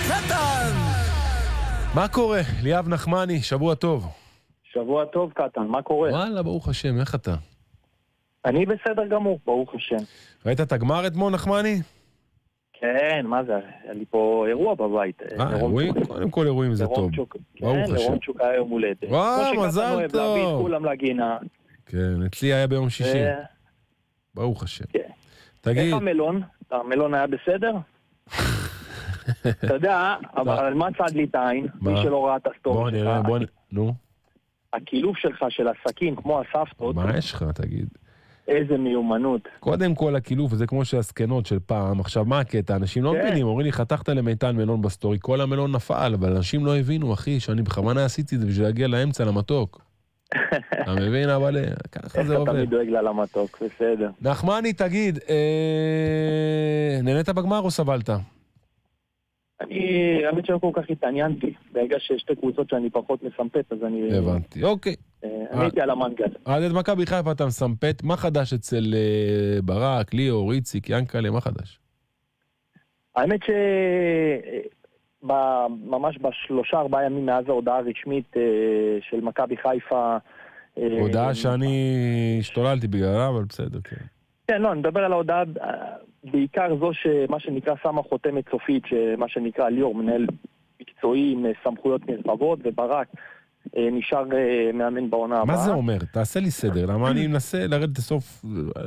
קטן. מה קורה? ליאב נחמני, שבוע טוב. שבוע טוב קטן, מה קורה? וואלה, ברוך השם, איך אתה? אני בסדר גמור, ברוך השם. ראית את הגמר אתמול נחמני? כן, מה זה? היה לי פה אירוע בבית. אירועים? קודם כל אירועים זה טוב. ברוך השם. כן, לרונצ'וק היה יום הולדת. וואו, מזל טוב. להביא את כולם לגינה. כן, אצלי היה ביום שישי. ברוך השם. תגיד. איך המלון? המלון היה בסדר? אתה יודע, אבל מה צד לי את העין? מי שלא ראה את הסטורי שלך. בוא נראה, נו. הכילוף שלך של הסכין, כמו הסבתות. מה יש לך, תגיד? איזה מיומנות. קודם כל הכילוף זה כמו שהסקנות של פעם. עכשיו מה הקטע? אנשים לא מבינים, אומרים לי חתכת למיטל מלון בסטורי, כל המלון נפל, אבל אנשים לא הבינו אחי, שאני בכוונה עשיתי את זה בשביל להגיע לאמצע למתוק. אתה מבין אבל ככה זה עובד. איך אתה מדואג לה למתוק, בסדר. נחמני תגיד, נהנית בגמר או סבלת? האמת שלא כל כך התעניינתי, ברגע שיש שתי קבוצות שאני פחות מסמפת, אז אני... הבנתי, אוקיי. אני הייתי על המנגל. עד את מכבי חיפה אתה מסמפת, מה חדש אצל ברק, ליאור, איציק, ינקלה, מה חדש? האמת ממש ב3-4 ימים מאז ההודעה הרשמית של מכבי חיפה... הודעה שאני השתוללתי בגללה, אבל בסדר, כן. כן, לא, אני מדבר על ההודעה, בעיקר זו שמה שנקרא שמה חותמת סופית, שמה שנקרא ליאור, מנהל מקצועי עם סמכויות נרחבות, וברק נשאר מאמן בעונה הבאה. מה זה אומר? תעשה לי סדר, למה אני מנסה לרדת לסוף...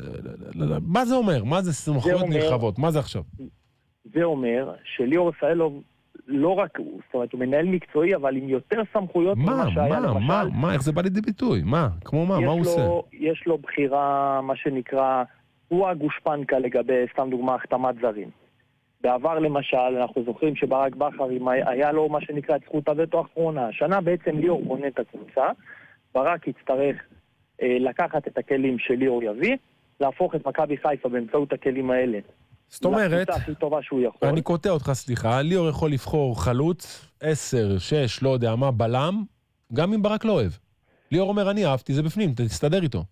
מה זה אומר? מה זה סמכויות נרחבות? מה זה עכשיו? זה אומר שליאור רפאלוב לא רק, זאת אומרת, הוא מנהל מקצועי, אבל עם יותר סמכויות ממה שהיה למשל. מה? איך זה בא לידי ביטוי? מה? כמו מה? מה הוא עושה? יש לו בחירה, מה שנקרא, הוא הגושפנקה לגבי, סתם דוגמה, החתמת זרים. בעבר למשל, אנחנו זוכרים שברק בכר היה לו מה שנקרא את זכות הווטו האחרונה. השנה בעצם ליאור בונה את הקבוצה, ברק יצטרך לקחת את הכלים שליאור יביא, להפוך את מכבי חיפה באמצעות הכלים האלה. זאת אומרת, אני קוטע אותך סליחה, ליאור יכול לבחור חלוץ, 10, 6, לא יודע מה, בלם, גם אם ברק לא אוהב. ליאור אומר, אני אהבתי, זה בפנים, תסתדר איתו.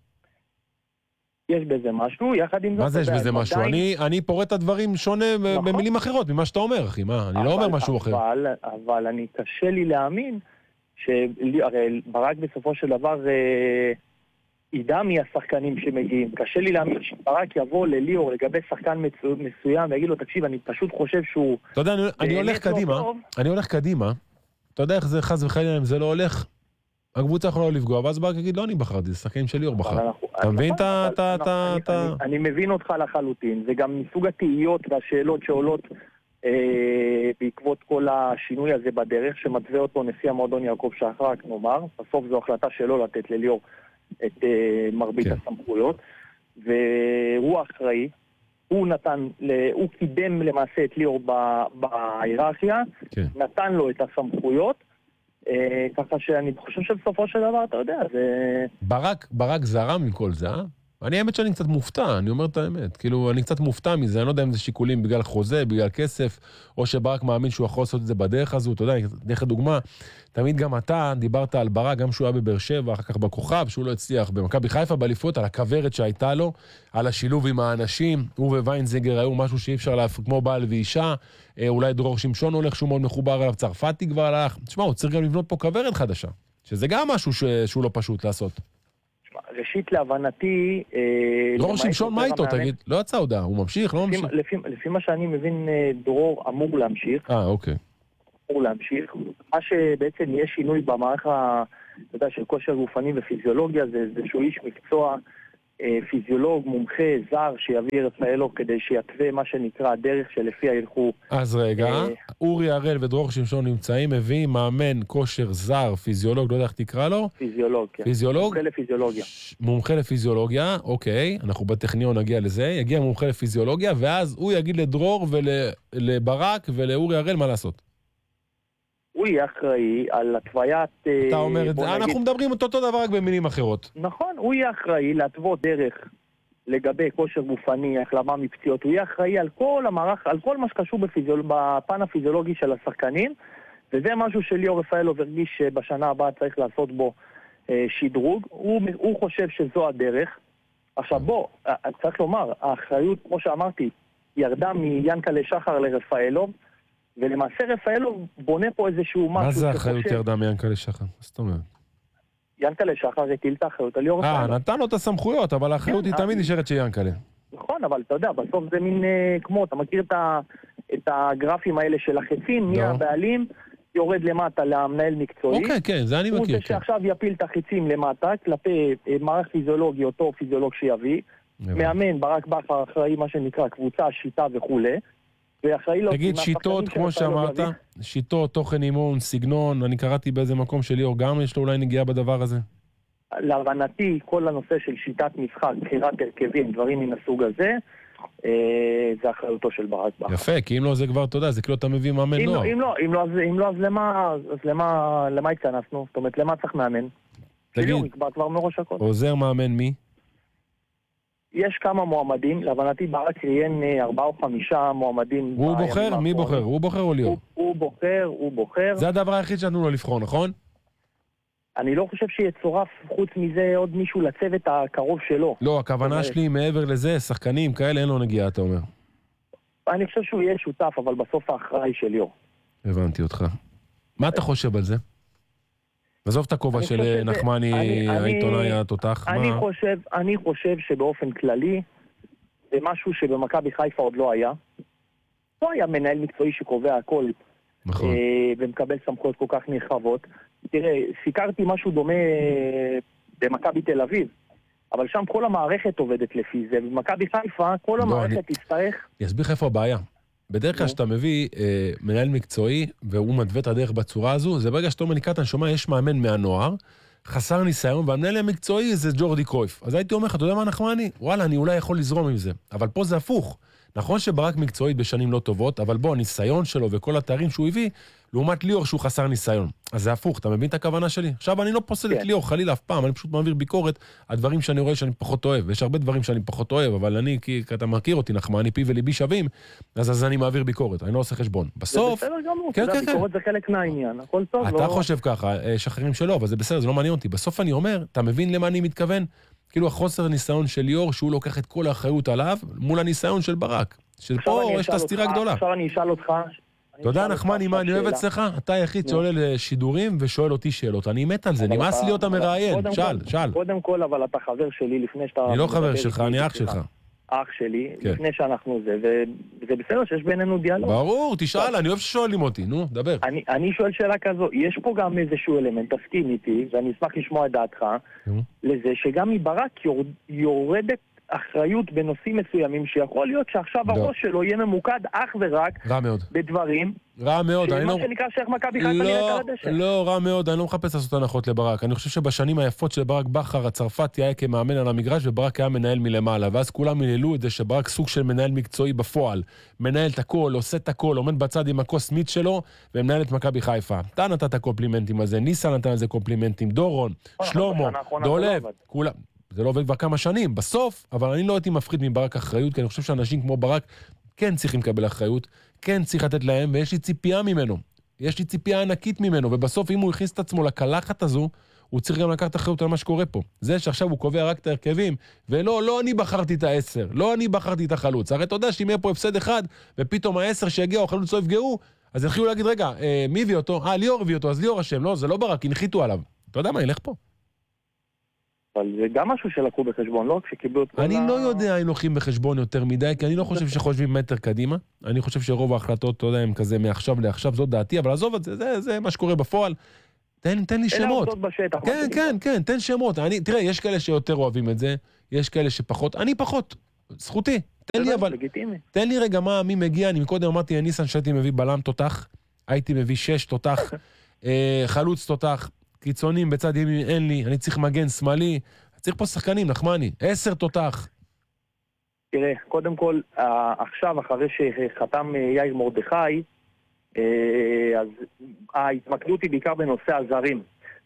יש בזה משהו, יחד עם זאת... מה זה יש בזה משהו? אני פורט את הדברים שונה במילים אחרות ממה שאתה אומר, אחי, מה? אני לא אומר משהו אחר. אבל אני קשה לי להאמין שהרי ברק בסופו של דבר ידע מי השחקנים שמגיעים. קשה לי להאמין שברק יבוא לליאור לגבי שחקן מסוים ויגיד לו, תקשיב, אני פשוט חושב שהוא... אתה יודע, אני הולך קדימה, אתה יודע איך זה חס וחלילה אם זה לא הולך? הקבוצה יכולה לפגוע, ואז ברק יגיד, לא אני בחרתי, זה שחקנים של ליאור בחר. אתה מבין את אני מבין אותך לחלוטין, זה גם מסוג התהיות והשאלות שעולות בעקבות כל השינוי הזה בדרך, שמתווה אותו נשיא המועדון יעקב שחר, נאמר, בסוף זו החלטה שלא לתת לליאור את מרבית הסמכויות, והוא אחראי, הוא קידם למעשה את ליאור בהיררכיה, נתן לו את הסמכויות, ככה שאני חושב שבסופו של דבר, אתה יודע, זה... ברק זרם מכל זה, אה? אני האמת שאני קצת מופתע, אני אומר את האמת. כאילו, אני קצת מופתע מזה, אני לא יודע אם זה שיקולים בגלל חוזה, בגלל כסף, או שברק מאמין שהוא יכול לעשות את זה בדרך הזו, אתה יודע, דרך הדוגמה, תמיד גם אתה דיברת על ברק, גם שהוא היה בבאר שבע, אחר כך בכוכב, שהוא לא הצליח במכבי חיפה באליפות, על הכוורת שהייתה לו, על השילוב עם האנשים, הוא וויינזגר היו משהו שאי אפשר להפוך כמו בעל ואישה, אולי דרור שמשון הולך שהוא מאוד מחובר אליו, צרפתי כבר הלך, תשמע, הוא צריך גם לבנות פה כוורת חדשה, שזה גם משהו שהוא לא פשוט לעשות. ראשית להבנתי... דרור שמשון מה איתו, תגיד? לא יצא הודעה, הוא ממשיך, לא ממשיך? לפי מה שאני מבין, דרור אמור להמשיך. אוקיי. אמור להמשיך. מה שבעצם יהיה שינוי במערך של כושר גופני ופיזיולוגיה, זה איזשהו איש מקצוע, פיזיולוג, מומחה, זר, שיביא רפאלוב כדי שיתווה מה שנקרא הדרך שלפיה ילכו... אז רגע, אורי הראל ודרור שמשון נמצאים, מביאים מאמן כושר זר, פיזיולוג, לא יודע איך תקרא לו? פיזיולוג, כן. פיזיולוג? מומחה לפיזיולוגיה. מומחה לפיזיולוגיה, אוקיי, אנחנו בטכניון נגיע לזה, יגיע מומחה לפיזיולוגיה, ואז הוא יגיד לדרור ולברק ולאורי הראל מה לעשות. הוא יהיה אחראי על התוויית... אתה אומר את זה, אנחנו מדברים אותו דבר רק במילים אחרות. נכון, הוא יהיה אחראי להתוות דרך לגבי כושר גופני, החלמה מפציעות, הוא יהיה אחראי על כל המערך, על כל מה שקשור בפן הפיזיולוגי של השחקנים, וזה משהו שליאור רפאלוב הרגיש שבשנה הבאה צריך לעשות בו שדרוג. הוא חושב שזו הדרך. עכשיו בוא, צריך לומר, האחריות, כמו שאמרתי, ירדה מיאנקלה שחר לרפאלוב, ולמעשה רפאלוב בונה פה איזשהו משהו. מה זה האחריות ירדה מיענקלה שחר? זאת אומרת. יענקלה שחר הטיל את האחריות על ליאור רפאלוב. נתן לו את הסמכויות, אבל האחריות היא תמיד נשארת שיענקלה. נכון, אבל אתה יודע, בסוף זה מין כמו, אתה מכיר את הגרפים האלה של החצים, מי הבעלים, יורד למטה למנהל מקצועי. אוקיי, כן, זה אני מכיר. הוא זה שעכשיו יפיל את החצים למטה, כלפי מערך פיזיולוגי, אותו פיזיולוג שיביא, מאמן, ברק בכר אחראי מה שנקרא קבוצה, שיטה וכו'. תגיד, שיטות, כמו שאמרת, שיטות, תוכן אימון, סגנון, אני קראתי באיזה מקום של ליאור, גם יש לו אולי נגיעה בדבר הזה? להבנתי, כל הנושא של שיטת משחק, בחירת הרכבים, דברים מן הסוג הזה, זה אחריותו של ברק בכר. יפה, כי אם לא זה כבר, אתה יודע, זה כאילו אתה מביא מאמן נוער. אם לא, אז למה התכנסנו? זאת אומרת, למה צריך מאמן? תגיד, כבר מראש הכל. עוזר מאמן מי? יש כמה מועמדים, להבנתי ברק ראיין 4 או 5 מועמדים. הוא בוחר? מי בוחר? הוא בוחר או ליאור? הוא בוחר. זה הדבר היחיד שנתנו לו לבחור, נכון? אני לא חושב שיצורף חוץ מזה עוד מישהו לצוות הקרוב שלו. לא, הכוונה שלי מעבר לזה, שחקנים כאלה אין לו נגיעה, אתה אומר. אני חושב שהוא יהיה שותף, אבל בסוף האחראי של ליאור. הבנתי אותך. מה אתה חושב על זה? עזוב את הכובע של נחמני, העיתונאי התותח. אני חושב שבאופן כללי, זה משהו שבמכבי חיפה עוד לא היה. לא היה מנהל מקצועי שקובע הכל. נכון. ומקבל סמכויות כל כך נרחבות. תראה, סיקרתי משהו דומה במכבי תל אביב, אבל שם כל המערכת עובדת לפי זה, במכבי חיפה כל המערכת תצטרך... אני אסביר לך איפה הבעיה. בדרך כלל שאתה מביא מנהל מקצועי, והוא מדווה את הדרך בצורה הזו, זה ברגע שאתה אומר לי, קטן, שומע, יש מאמן מהנוער, חסר ניסיון, והמנהל המקצועי זה ג'ורדי קרויף. אז הייתי אומר לך, אתה יודע מה נחמני? וואלה, אני אולי יכול לזרום עם זה. אבל פה זה הפוך. נכון שברק מקצועית בשנים לא טובות, אבל בוא, הניסיון שלו וכל התארים שהוא הביא, לעומת ליאור שהוא חסר ניסיון. אז זה הפוך, אתה מבין את הכוונה שלי? עכשיו, אני לא פוסל את ליאור, חלילה אף פעם, אני פשוט מעביר ביקורת על דברים שאני רואה שאני פחות אוהב. יש הרבה דברים שאני פחות אוהב, אבל אני, כי אתה מכיר אותי, נחמני, פי וליבי שווים, אז אני מעביר ביקורת, אני לא עושה חשבון. בסוף... זה בסדר גמור, ביקורת זה חלק מהעניין, הכל טוב. אתה חושב ככה, שחררים שלו, אבל זה בסדר, זה לא מעניין אותי. בסוף אני אומר, אתה מבין למה אני מתכוון? כאילו החוסר ניסיון של ליאור, שהוא לוקח את כל האחריות עליו, מול הניסיון של ברק. שפה יש את הסתירה גדולה. עכשיו אני אשאל אותך... אתה יודע, נחמני, מה אני אוהב אצלך? אתה היחיד שעולה לשידורים ושואל אותי שאלות. אני מת על זה, נמאס להיות המראיין. שאל. קודם כל, אבל אתה חבר שלי לפני שאתה... אני לא חבר שלך, אני אח שלך. אח שלי, לפני שאנחנו זה, וזה בסדר שיש בינינו דיאלוג. ברור, תשאל, אני אוהב ששואלים אותי, נו, דבר. אני שואל שאלה כזו, יש פה גם איזשהו אלמנט, תסכים איתי, ואני אשמח לשמוע את דעתך, לזה שגם מברק יורדת אחריות בנושאים מסוימים, שיכול להיות שעכשיו הראש שלו יהיה ממוקד אך ורק בדברים. רע מאוד, מה שנקרא שייך מכבי חיפה נראית על הדשא. לא, רע מאוד, אני לא מחפש לעשות הנחות לברק. אני חושב שבשנים היפות של ברק בכר, הצרפתי היה כמאמן על המגרש, וברק היה מנהל מלמעלה, ואז כולם הללו את זה שברק סוג של מנהל מקצועי בפועל, מנהל את הכל, עושה את הכל, עומד בצד עם הכוס מיץ שלו, ומנהל את מכבי חיפה. אתה נתת קומפלימנטים הזה, ניסה נתן לזה קומפלימנטים, דורון, שלמה, דולב, כולם. זה לא עובד כבר כמה שנים, בסוף, אבל אני לא הייתי מפחיד מברק אחריות, כי אני חושב שאנשים כמו ברק כן צריכים לקבל אחריות, כן צריך לתת להם, ויש לי ציפייה ממנו. יש לי ציפייה ענקית ממנו, ובסוף אם הוא הכניס את עצמו לקלחת הזו, הוא צריך גם לקחת אחריות על מה שקורה פה. זה שעכשיו הוא קובע רק את ההרכבים, לא אני בחרתי את ה10, לא אני בחרתי את החלוץ. הרי אתה יודע שאם יהיה פה הפסד אחד, ופתאום ה10 שיגיע או החלוץ לא יפגעו, אז יתחילו להגיד, רגע, מי הביא אותו? ליאור הביא אותו, אז ליאור אשם, לא, זה לא ברק, הנחיתו עליו. אתה יודע מה, ילך פה. אבל זה גם משהו שלקחו בחשבון, לא? כשקיבלו את כל אני לא יודע אם לוקחים בחשבון יותר מדי, כי אני לא חושב שחושבים מטר קדימה. אני חושב שרוב ההחלטות, אתה יודע, הם כזה מעכשיו לעכשיו, זאת דעתי, אבל עזוב את זה, זה מה שקורה בפועל. תן לי שמות. אלה עובדות בשטח. כן, תן שמות. תראה, יש כאלה שיותר אוהבים את זה, יש כאלה שפחות, אני פחות, זכותי. תן לי רגע מי מגיע, אני מקודם אמרתי, ניסן שהייתי מביא בלם תותח, הייתי מביא 6 תותח, חלוץ תותח, קיצונים בצד ימין אין לי, אני צריך מגן שמאלי, צריך פה שחקנים, נחמני, 10 תותח. תראה, קודם כל, עכשיו, אחרי שחתם יאיר מרדכי, אז ההתמקדות היא בעיקר בנושא הזרים.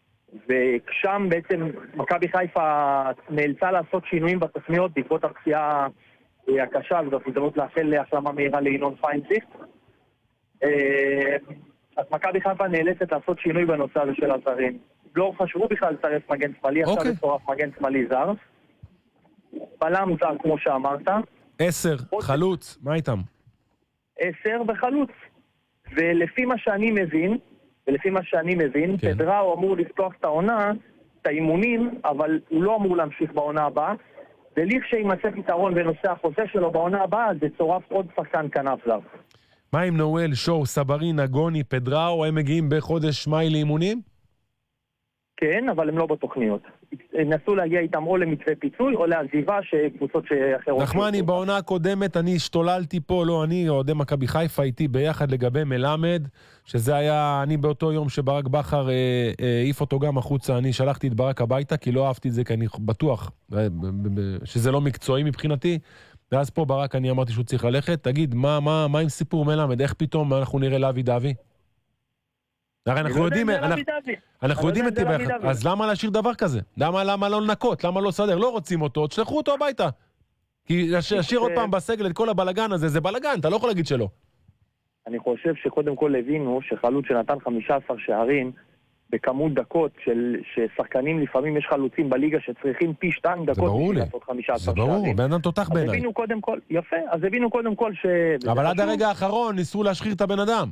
ושם בעצם מכבי חיפה נאלצה לעשות שינויים בתוכניות בעקבות הפציעה הקשה, וזאת הזדמנות לאחל החלמה מהירה לינון פיינזליך. אז מכבי חיפה נאלצת לעשות שינוי בנושא הזה של הזרים. לא חשבו בכלל לצרף מגן שמאלי, עכשיו לצורף מגן שמאלי זר. בלם זר כמו שאמרת. 10, חלוץ, מה איתם? 10 וחלוץ. ולפי מה שאני מבין, כן. פדראו אמור לפתוח את העונה, את האימונים, אבל הוא לא אמור להמשיך בעונה הבאה, ולכשימצא פתרון בנושא החוזה שלו בעונה הבאה, זה צורף עוד שחקן כנף זר. מה עם נואל, שואו, סברין, אגוני, פדראו, הם מגיעים בחודש מאי לאימונים? כן, אבל הם לא בתוכניות. נסו להגיע איתם או למתווה פיצוי, או לעזיבה שקבוצות שאחרות... נחמני, בעונה הקודמת אני השתוללתי פה, לא אני, אוהדי מכבי חיפה איתי ביחד לגבי מלמד, שזה היה, אני באותו יום שברק בכר העיף אותו גם החוצה, אני שלחתי את ברק הביתה, כי לא אהבתי את זה, כי אני בטוח שזה לא מקצועי מבחינתי, ואז פה ברק אני אמרתי שהוא צריך ללכת. תגיד, מה עם סיפור מלמד? איך פתאום אנחנו נראה לאבי דווי? הרי אנחנו יודעים את זה ביחד, אז למה להשאיר דבר כזה? למה לא לנקות? למה לא לסדר? לא רוצים אותו, תשלחו אותו הביתה. כי להשאיר עוד פעם בסגל את כל הבלגן הזה, זה בלגן, אתה לא יכול להגיד שלא. אני חושב שקודם כל הבינו שחלוץ שנתן 15 שערים, בכמות דקות ששחקנים לפעמים יש חלוצים בליגה שצריכים פי 2 דקות בשביל לעשות 15 שערים. זה ברור, בן אדם תותח בעיניי. אז הבינו קודם כל, יפה, אז הבינו קודם כל אבל עד הרגע האחרון ניסו להשחיר את הבן אדם.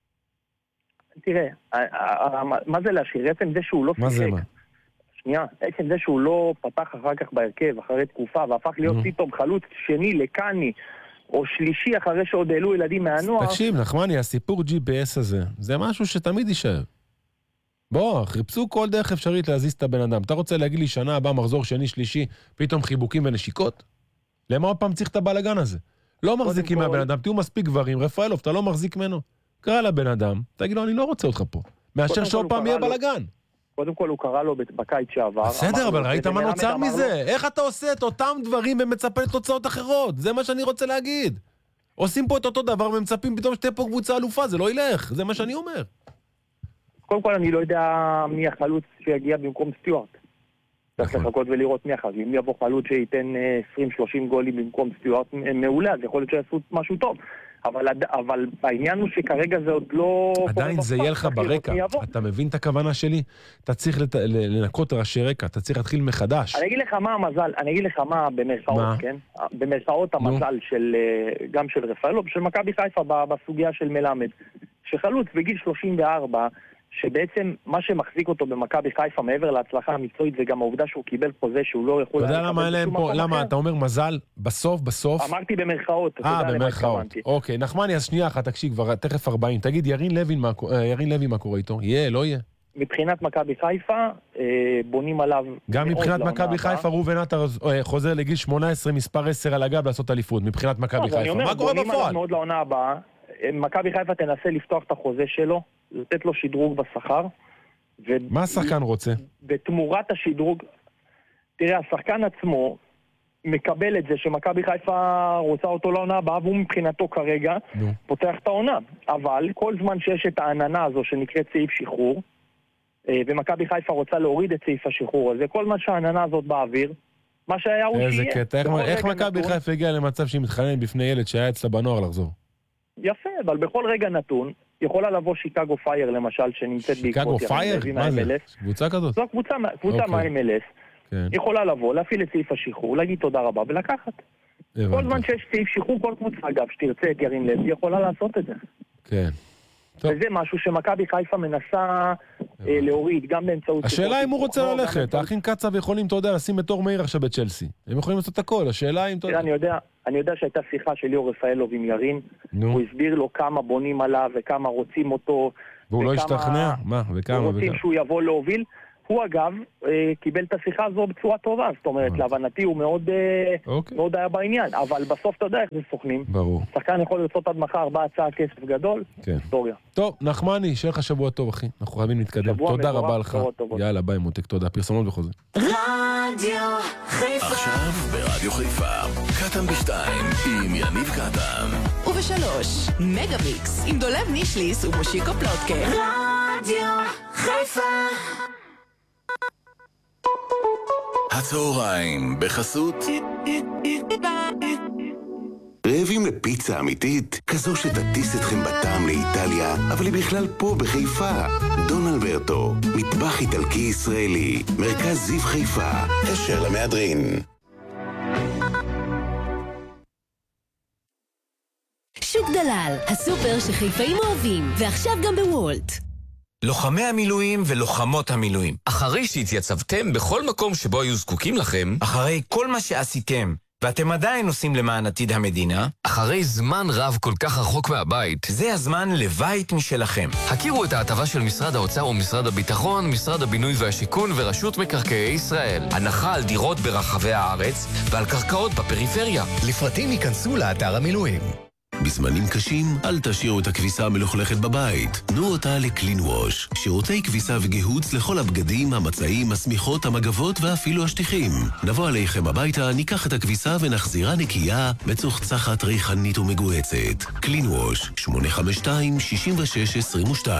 תראה, מה זה להשחיר? עצם זה שהוא לא מה זה מה? שנייה, עצם זה שהוא לא פתח אחר כך בהרכב, אחרי תקופה, והפך להיות פתאום חלוץ שני לקני, או שלישי אחרי שעוד העלו ילדים מהנוער. תקשיב, נחמני, הסיפור GPS הזה, זה משהו שתמיד יישאר. בוא, חיפשו כל דרך אפשרית להזיז את הבן אדם. אתה רוצה להגיד לי שנה הבאה, מחזור שני, שלישי, פתאום חיבוקים ונשיקות? למה עוד פעם צריך את הבלגן הזה? לא מחזיקים מהבן אדם, תהיו מספיק גברים, רפאלוב, אתה לא מחזיק ממנו. קרא לבן אדם, תגיד לו, אני לא רוצה אותך פה. מאשר שעוד פעם יהיה בלגן. קודם כל הוא קרא לו בקיץ שעבר. בסדר, אבל ראית מה נוצר מזה? איך אתה עושה את אותם דברים ומצפה לתוצאות אחרות? זה מה שאני רוצה להגיד. עושים פה את אותו דבר ומצפים פתאום שתהיה פה קבוצה אלופה, זה לא ילך, זה מה שאני אומר. קודם כל אני לא יודע מי החלוץ שיגיע במקום סטיוארט. צריך לחכות ולראות מי אחר. אם יבוא חלוץ שייתן 20-30 גולים במקום סטיוארט מעולה, אז יכול להיות שיעשו משהו טוב. אבל העניין הוא שכרגע זה עוד לא... עדיין זה יהיה לך ברקע. אתה מבין את הכוונה שלי? אתה צריך לנקות ראשי רקע, אתה צריך להתחיל מחדש. אני אגיד לך מה המזל, אני אגיד לך מה במרכאות, כן? במרכאות המזל גם של רפאלוב, של מכבי חיפה בסוגיה של מלמד. שחלוץ בגיל 34, שבעצם מה שמחזיק אותו במכבי חיפה מעבר להצלחה המקצועית זה גם העובדה שהוא קיבל חוזה שהוא לא יכול... אתה יודע למה אתה אומר מזל? בסוף? אמרתי במרכאות. במרכאות. אוקיי, נחמני, אז שנייה אחת, תקשיב, כבר תכף 40. תגיד, ירין לוי מה קורה איתו? יהיה, לא יהיה? מבחינת מכבי חיפה, בונים עליו... גם מבחינת מכבי חיפה, ראובן עטר חוזר לגיל 18, מספר 10 על הגב לעשות אליפות, מבחינת מכבי חיפה. מה קורה בפועל? מכבי חיפה תנסה לפתוח את החוזה שלו, לתת לו שדרוג בשכר. מה השחקן רוצה? בתמורת השדרוג, תראה, השחקן עצמו מקבל את זה שמכבי חיפה רוצה אותו לעונה הבאה, והוא מבחינתו כרגע פותח את העונה. אבל כל זמן שיש את העננה הזו שנקראת סעיף שחרור, ומכבי חיפה רוצה להוריד את סעיף השחרור הזה, כל מה שהעננה הזאת באוויר, מה שהיה הוא שיהיה. איזה קטע, איך מכבי חיפה הגיע למצב שהיא מתחננת בפני ילד שהיה אצלה בנוער לחזור? יפה, אבל בכל רגע נתון יכולה לבוא שיקגו פייר למשל שנמצאת בעקבות פייר? מה זה? קבוצה כזאת? זו קבוצה מה-MLS. יכולה לבוא, להפעיל את סעיף השחרור, להגיד תודה רבה ולקחת. כל זמן שיש סעיף שחרור, כל קבוצה אגב שתרצה את ירין לוי יכולה לעשות את זה. כן. וזה משהו שמכבי חיפה מנסה להוריד גם באמצעות... השאלה אם הוא רוצה ללכת, האחים קצב יכולים, אתה יודע, לשים את אור מאיר עכשיו בצ'לסי. הם יכולים לעשות הכל, השאלה אם... אני יודע שהייתה שיחה של ליאור רפאלוב עם ירין, הוא הסביר לו כמה בונים עליו וכמה רוצים אותו, והוא לא השתכנע? מה? וכמה? רוצים שהוא יבוא להוביל. הוא אגב קיבל את השיחה הזו בצורה טובה, זאת אומרת, להבנתי הוא מאוד היה בעניין, אבל בסוף אתה יודע איך זה סוכנים. ברור. שחקן יכול לרצות עד מחר, בא הצעה כסף גדול, היסטוריה. טוב, נחמני, שיהיה לך שבוע טוב אחי, אנחנו חייבים להתקדם. תודה רבה לך. יאללה, ביי מותק, תודה. פרסומות וחוזר. רדיו חיפה. עכשיו ברדיו חיפה, קטן בשתיים עם יניב קטן. ובשלוש, מגה מיקס עם דולב נישליס ומושיקו פלוטקה. רדיו חיפה. הצהריים בחסות רעבים לפיצה אמיתית? כזו שתטיס אתכם בטעם לאיטליה, אבל היא בכלל פה בחיפה. דון אלברטו, מטבח איטלקי ישראלי, מרכז זיו חיפה, אשר למהדרין. שוק דלת חלל, הסופר שחיפאים אוהבים, ועכשיו גם בוולט. לוחמי המילואים ולוחמות המילואים, אחרי שהתייצבתם בכל מקום שבו היו זקוקים לכם, אחרי כל מה שעשיתם, ואתם עדיין עושים למען עתיד המדינה, אחרי זמן רב כל כך רחוק מהבית, זה הזמן לבית משלכם. הכירו את ההטבה של משרד האוצר ומשרד הביטחון, משרד הבינוי והשיכון ורשות מקרקעי ישראל. הנחה על דירות ברחבי הארץ ועל קרקעות בפריפריה. לפרטים ייכנסו לאתר המילואים. בזמנים קשים, אל תשאירו את הכביסה המלוכלכת בבית. תנו אותה לקלין ווש. שירותי כביסה וגיהוץ לכל הבגדים, המצעים, השמיכות, המגבות ואפילו השטיחים. נבוא עליכם הביתה, ניקח את הכביסה ונחזירה נקייה, מצוחצחת, ריחנית ומגועצת. קלין ווש, 852-6622.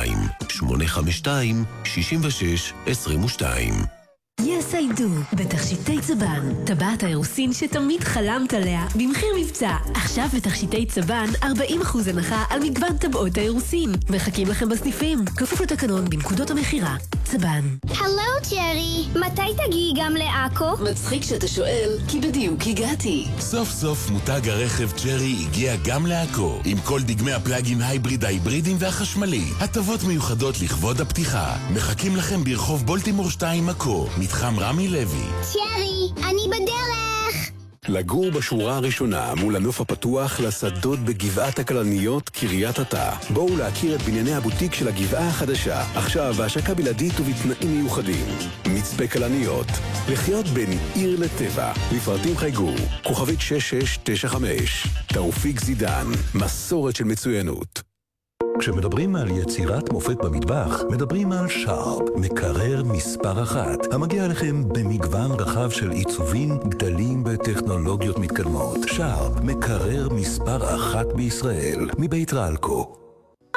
852-6622. Yes I do, בתכשיטי צבן, טבעת האירוסין שתמיד חלמת עליה, במחיר מבצע. עכשיו בתכשיטי צבן, 40% הנחה על מגוון טבעות האירוסין. מחכים לכם בסניפים, כפוף לתקנון בנקודות המחירה. צבן. הלו צ'רי, מתי תגיעי גם לעכו? מצחיק שאתה שואל, כי בדיוק הגעתי. סוף סוף מותג הרכב צ'רי הגיע גם לעכו, עם כל דגמי הפלאגין הייבריד, ההיברידים והחשמלי. הטבות מיוחדות לכבוד הפתיחה. מחכים לכם ברחוב בולטימור 2 עכו, מתחם רמי לוי. צ'רי, אני בדרך. לגור בשורה הראשונה מול הנוף הפתוח לשדות בגבעת הכלניות קריית אתא. בואו להכיר את בנייני הבוטיק של הגבעה החדשה. עכשיו בהשקה בלעדית ובתנאים מיוחדים. מצפה כלניות. לחיות בין עיר לטבע. לפרטים חייגו. כוכבית 6695. תאופיק זידן. מסורת של מצוינות. כשמדברים על יצירת מופת במטבח, מדברים על שרפ, מקרר מספר 1, המגיע לכם במגוון רחב של עיצובים, גדלים וטכנולוגיות מתקדמות. שרפ, מקרר מספר 1 בישראל, מבית רלקו.